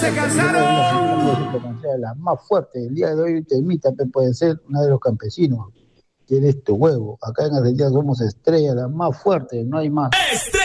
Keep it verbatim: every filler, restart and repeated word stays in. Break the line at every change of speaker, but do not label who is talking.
se cansaron.
La más fuerte. El día de hoy Temita puede ser una de los campesinos. Tiene este huevo. Acá en Argentina somos estrellas, las más fuertes, no hay más.